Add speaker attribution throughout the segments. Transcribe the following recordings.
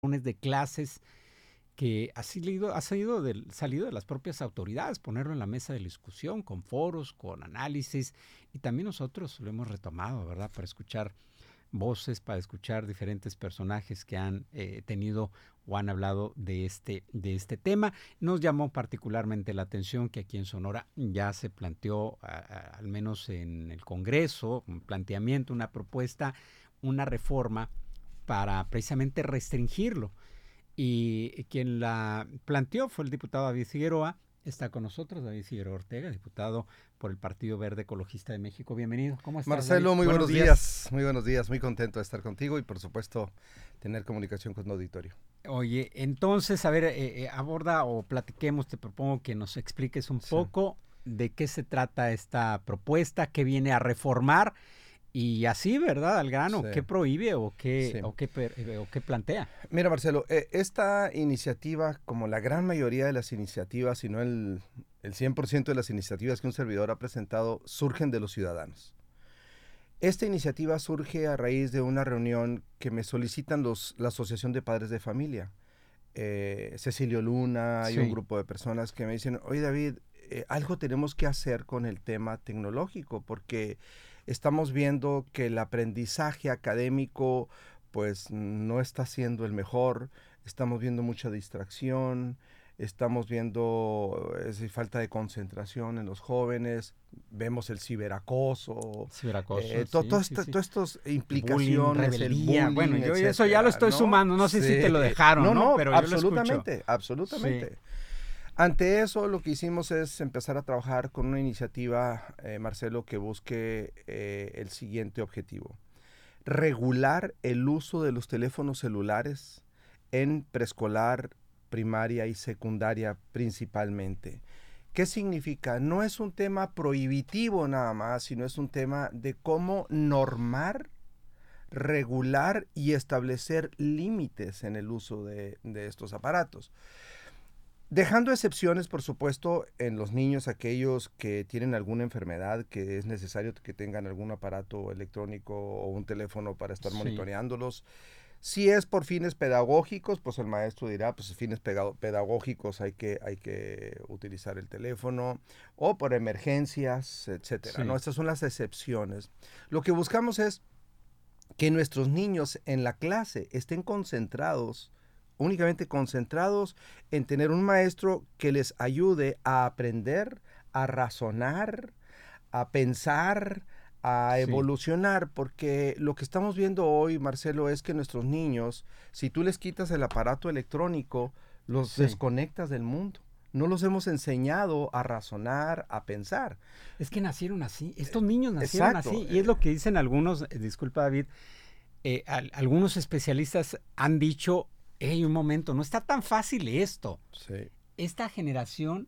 Speaker 1: lunes de clases que ha salido de las propias autoridades, ponerlo en la mesa de discusión, con foros, con análisis, y también nosotros lo hemos retomado, ¿verdad?, para escuchar voces, para escuchar diferentes personajes que han tenido o han hablado de este tema. Nos llamó particularmente la atención que aquí en Sonora ya se planteó, al menos en el Congreso, un planteamiento, una propuesta, una reforma para precisamente restringirlo. Y quien la planteó fue el diputado David Figueroa. Está con nosotros David Figueroa Ortega, diputado por el Partido Verde Ecologista de México. Bienvenido. ¿Cómo estás,
Speaker 2: Marcelo,
Speaker 1: David?
Speaker 2: muy buenos días. Muy buenos días. Muy contento de estar contigo y, por supuesto, tener comunicación con tu auditorio.
Speaker 1: Oye, entonces, a ver, aborda o platiquemos, te propongo que nos expliques un poco de qué se trata esta propuesta, qué viene a reformar y así, ¿verdad?, al grano, ¿qué prohíbe o qué plantea?
Speaker 2: Mira, Marcelo, esta iniciativa, como la gran mayoría de las iniciativas, si no el 100% de las iniciativas que un servidor ha presentado, surgen de los ciudadanos. Esta iniciativa surge a raíz de una reunión que me solicitan la Asociación de Padres de Familia. Cecilio Luna y un grupo de personas que me dicen, oye David, algo tenemos que hacer con el tema tecnológico, porque estamos viendo que el aprendizaje académico pues no está siendo el mejor, estamos viendo mucha distracción, estamos viendo falta de concentración en los jóvenes, vemos el ciberacoso, todas estas implicaciones,
Speaker 1: bullying, rebeldía,
Speaker 2: el bullying,
Speaker 1: bueno, yo
Speaker 2: etcétera,
Speaker 1: eso ya lo estoy sumando, no sé si te lo dejaron, ¿no? Pero
Speaker 2: absolutamente, absolutamente. Ante eso, lo que hicimos es empezar a trabajar con una iniciativa, Marcelo, que busque el siguiente objetivo: regular el uso de los teléfonos celulares en preescolar, primaria y secundaria principalmente. ¿Qué significa? No es un tema prohibitivo nada más, sino es un tema de cómo normar, regular y establecer límites en el uso de estos aparatos. Dejando excepciones, por supuesto, en los niños, aquellos que tienen alguna enfermedad, que es necesario que tengan algún aparato electrónico o un teléfono para estar monitoreándolos. Si es por fines pedagógicos, pues el maestro dirá, pues fines pedagógicos hay que utilizar el teléfono, o por emergencias, etcétera, ¿no? Estas son las excepciones. Lo que buscamos es que nuestros niños en la clase estén únicamente concentrados en tener un maestro que les ayude a aprender, a razonar, a pensar, a evolucionar, porque lo que estamos viendo hoy, Marcelo, es que nuestros niños, si tú les quitas el aparato electrónico, los desconectas del mundo. No los hemos enseñado a razonar, a pensar.
Speaker 1: Es que nacieron así, estos niños nacieron así, y es lo que dicen algunos, disculpa David, algunos especialistas han dicho, hey, un momento, no está tan fácil esto. Esta generación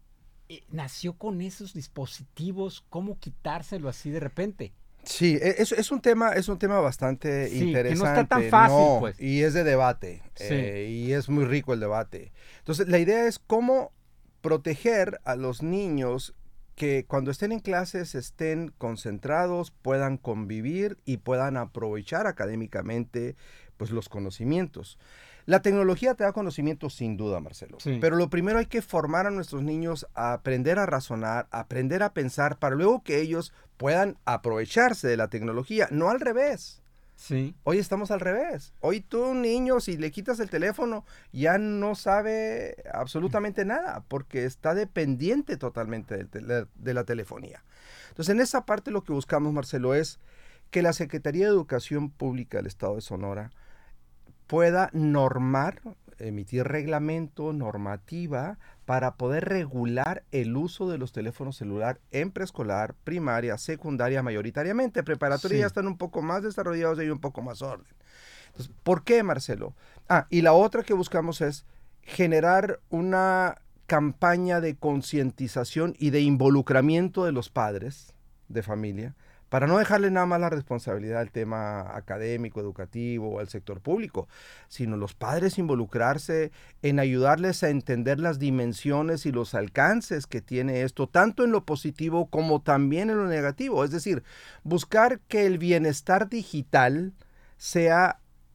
Speaker 1: nació con esos dispositivos, ¿cómo quitárselo así de repente?
Speaker 2: Sí, es un tema bastante interesante.
Speaker 1: Que no está tan fácil, pues.
Speaker 2: Y es de debate, y es muy rico el debate. Entonces, la idea es cómo proteger a los niños que cuando estén en clases estén concentrados, puedan convivir y puedan aprovechar académicamente pues, los conocimientos. La tecnología te da conocimientos sin duda, Marcelo, pero lo primero hay que formar a nuestros niños a aprender a razonar, a aprender a pensar, para luego que ellos puedan aprovecharse de la tecnología, no al revés. Hoy estamos al revés. Hoy tú, un niño, si le quitas el teléfono, ya no sabe absolutamente nada, porque está dependiente totalmente de la telefonía. Entonces, en esa parte lo que buscamos, Marcelo, es que la Secretaría de Educación Pública del Estado de Sonora pueda normar, emitir reglamento, normativa, para poder regular el uso de los teléfonos celular en preescolar, primaria, secundaria mayoritariamente. Preparatoria ya están un poco más desarrollados y hay un poco más orden. Entonces, ¿por qué, Marcelo? Y la otra que buscamos es generar una campaña de concientización y de involucramiento de los padres de familia, para no dejarle nada más la responsabilidad al tema académico, educativo o al sector público, sino los padres involucrarse en ayudarles a entender las dimensiones y los alcances que tiene esto, tanto en lo positivo como también en lo negativo. Es decir, buscar que el bienestar digital sea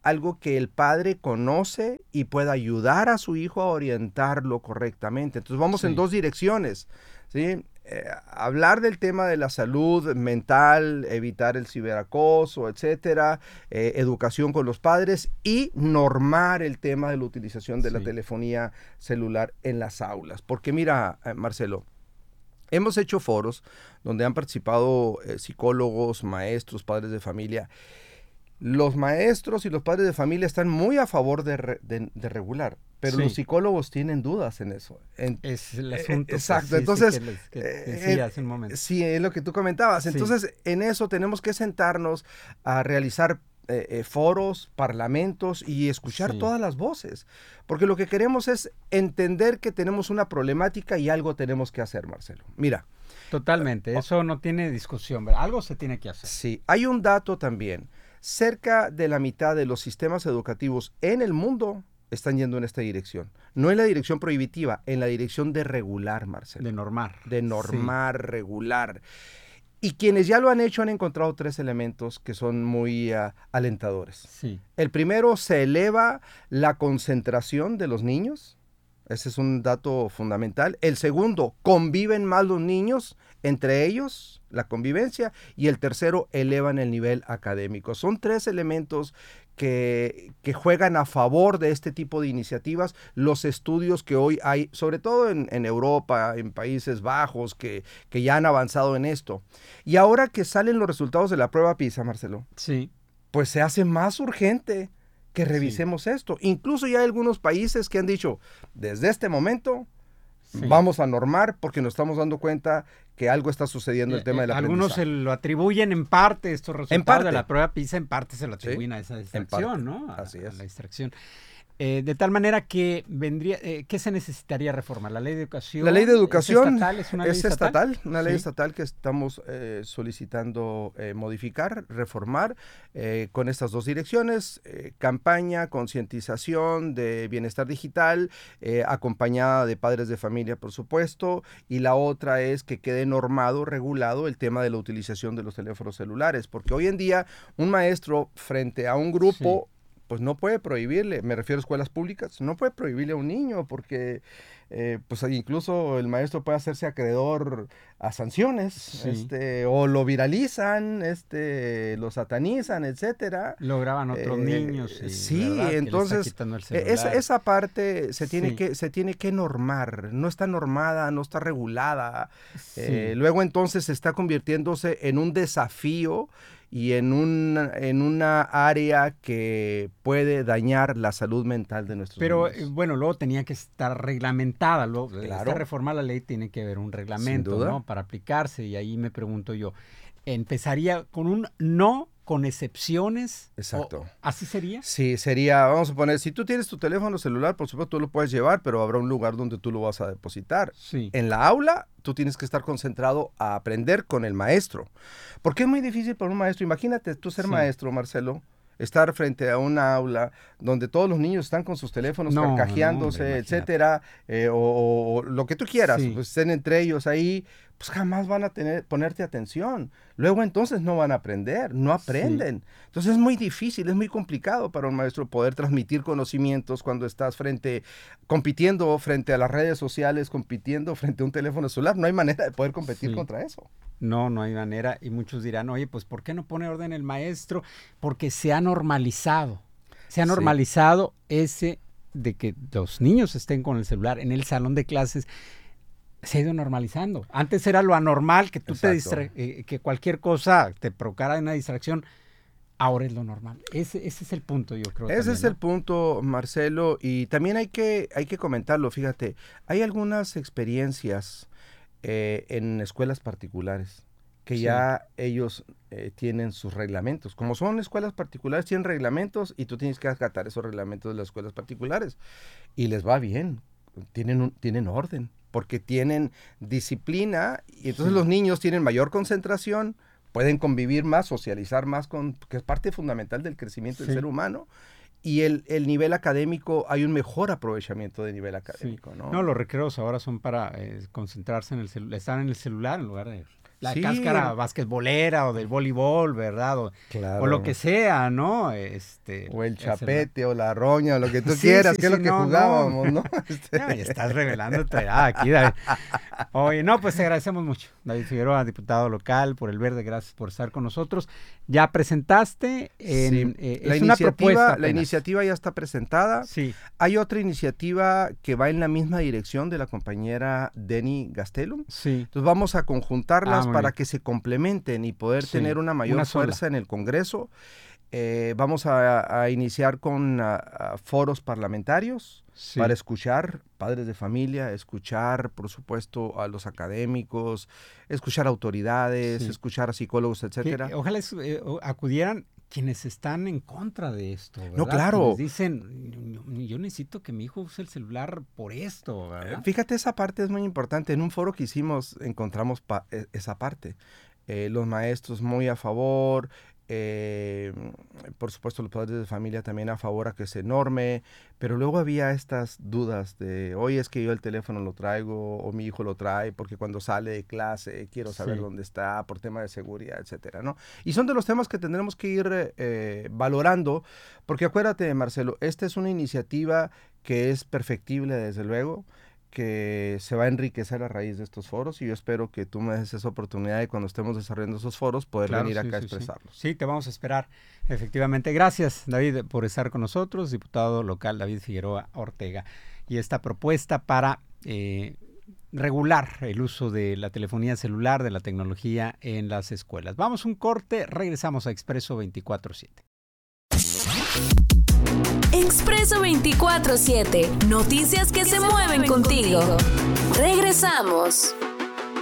Speaker 2: algo que el padre conoce y pueda ayudar a su hijo a orientarlo correctamente. Entonces vamos en dos direcciones, ¿sí? Hablar del tema de la salud mental, evitar el ciberacoso, etcétera, educación con los padres y normar el tema de la utilización de la telefonía celular en las aulas. Porque mira, Marcelo, hemos hecho foros donde han participado psicólogos, maestros, padres de familia. Los maestros y los padres de familia están muy a favor de regular, pero los psicólogos tienen dudas en eso.
Speaker 1: Es el asunto.
Speaker 2: Exacto, entonces,
Speaker 1: que decía hace un momento.
Speaker 2: Sí, es lo que tú comentabas. Entonces, en eso tenemos que sentarnos a realizar foros, parlamentos y escuchar todas las voces, porque lo que queremos es entender que tenemos una problemática y algo tenemos que hacer, Marcelo. Mira.
Speaker 1: Totalmente, eso no tiene discusión, ¿verdad? Algo se tiene que hacer.
Speaker 2: Sí, hay un dato también. Cerca de la mitad de los sistemas educativos en el mundo están yendo en esta dirección. No en la dirección prohibitiva, en la dirección de regular, Marcelo.
Speaker 1: De normar.
Speaker 2: De normar, regular. Y quienes ya lo han hecho han encontrado 3 elementos que son muy alentadores.
Speaker 1: Sí.
Speaker 2: El primero, se eleva la concentración de los niños. Ese es un dato fundamental. El segundo, conviven más los niños entre ellos, la convivencia. Y el tercero, elevan el nivel académico. Son 3 elementos que juegan a favor de este tipo de iniciativas. Los estudios que hoy hay, sobre todo en Europa, en Países Bajos, que ya han avanzado en esto. Y ahora que salen los resultados de la prueba PISA, Marcelo, pues se hace más urgente que revisemos esto. Incluso ya hay algunos países que han dicho, desde este momento vamos a normar porque nos estamos dando cuenta que algo está sucediendo en el tema del aprendizaje.
Speaker 1: Algunos se lo atribuyen en parte estos resultados de la prueba PISA, en parte se lo atribuyen a esa distracción, ¿no?
Speaker 2: Así es.
Speaker 1: A la distracción. De tal manera que vendría, ¿qué se necesitaría reformar? ¿La ley de educación?
Speaker 2: La ley de educación
Speaker 1: es una ley estatal,
Speaker 2: una ley estatal que estamos solicitando modificar, reformar, con estas 2 direcciones, campaña, concientización de bienestar digital, acompañada de padres de familia, por supuesto, y la otra es que quede normado, regulado el tema de la utilización de los teléfonos celulares, porque hoy en día un maestro frente a un grupo pues no puede prohibirle, me refiero a escuelas públicas, no puede prohibirle a un niño porque pues incluso el maestro puede hacerse acreedor a sanciones, o lo viralizan, lo satanizan, etcétera.
Speaker 1: Lo graban otros niños.
Speaker 2: Entonces esa parte se tiene que normar, no está normada, no está regulada. Luego entonces está convirtiéndose en un desafío y en una área que puede dañar la salud mental de nuestros niños.
Speaker 1: Pero bueno, luego tenía que estar reglamentada, esta reforma a la ley tiene que haber un reglamento, ¿no? Para aplicarse, y ahí me pregunto yo, ¿empezaría con un no con excepciones?
Speaker 2: Exacto.
Speaker 1: ¿Así sería?
Speaker 2: Sí, sería, vamos a poner, si tú tienes tu teléfono celular, por supuesto tú lo puedes llevar, pero habrá un lugar donde tú lo vas a depositar. En la aula, tú tienes que estar concentrado a aprender con el maestro. Porque es muy difícil para un maestro. Imagínate tú ser maestro, Marcelo, estar frente a una aula donde todos los niños están con sus teléfonos carcajeándose, etcétera, o lo que tú quieras, pues estén entre ellos ahí, pues jamás van a ponerte atención. Luego entonces no van a aprender, no aprenden. Entonces es muy difícil, es muy complicado para un maestro poder transmitir conocimientos cuando estás compitiendo frente a las redes sociales, compitiendo frente a un teléfono celular. No hay manera de poder competir contra eso.
Speaker 1: No hay manera, y muchos dirán, oye, pues ¿por qué no pone orden el maestro? Porque se ha normalizado. Se ha normalizado ese de que los niños estén con el celular en el salón de clases. Se ha ido normalizando. Antes era lo anormal, que tú que cualquier cosa te provocara una distracción. Ahora es lo normal. Ese es el punto, yo creo.
Speaker 2: Ese es el punto, Marcelo, y también hay que comentarlo. Fíjate, hay algunas experiencias en escuelas particulares que ya ellos tienen sus reglamentos. Como son escuelas particulares, tienen reglamentos y tú tienes que acatar esos reglamentos de las escuelas particulares. Y les va bien, tienen orden, porque tienen disciplina y entonces los niños tienen mayor concentración, pueden convivir más, socializar más, que es parte fundamental del crecimiento del ser humano. Y el nivel académico, hay un mejor aprovechamiento de nivel académico, ¿no?
Speaker 1: No, los recreos ahora son para concentrarse en el celular, estar en el celular en lugar de la cáscara basquetbolera o del voleibol, ¿verdad? O lo que sea, ¿no?
Speaker 2: O el chapete o la roña o lo que tú quieras, que es lo que jugábamos, ¿no?
Speaker 1: Estás revelando tu edad aquí, David. Oye, no, pues te agradecemos mucho, David Figueroa, diputado local por El Verde, gracias por estar con nosotros. Ya presentaste es una propuesta.
Speaker 2: La iniciativa ya está presentada.
Speaker 1: Sí.
Speaker 2: Hay otra iniciativa que va en la misma dirección de la compañera Denny Gastelum.
Speaker 1: Sí.
Speaker 2: Entonces vamos a conjuntarlas para que se complementen y poder tener una mayor fuerza en el Congreso. Vamos a iniciar con foros parlamentarios para escuchar padres de familia, escuchar, por supuesto, a los académicos, escuchar autoridades, escuchar a psicólogos, etcétera.
Speaker 1: Ojalá acudieran quienes están en contra de esto, ¿verdad?
Speaker 2: No, claro.
Speaker 1: Quienes dicen, yo necesito que mi hijo use el celular por esto, ¿verdad?
Speaker 2: Fíjate, esa parte es muy importante. En un foro que hicimos encontramos esa parte. Los maestros muy a favor, por supuesto los padres de familia también a favor a que se norme, pero luego había estas dudas de, oye, es que yo el teléfono lo traigo o mi hijo lo trae porque cuando sale de clase quiero saber dónde está por tema de seguridad, etcétera, ¿no? Y son de los temas que tendremos que ir valorando, porque acuérdate, Marcelo, esta es una iniciativa que es perfectible desde luego, que se va a enriquecer a raíz de estos foros y yo espero que tú me des esa oportunidad de cuando estemos desarrollando esos foros poder venir acá a expresarlos.
Speaker 1: Sí, te vamos a esperar, efectivamente. Gracias, David, por estar con nosotros, diputado local David Figueroa Ortega. Y esta propuesta para regular el uso de la telefonía celular, de la tecnología en las escuelas. Vamos a un corte, regresamos a Expreso 24/7.
Speaker 3: Expreso 24/7. Noticias que se mueven contigo. Regresamos.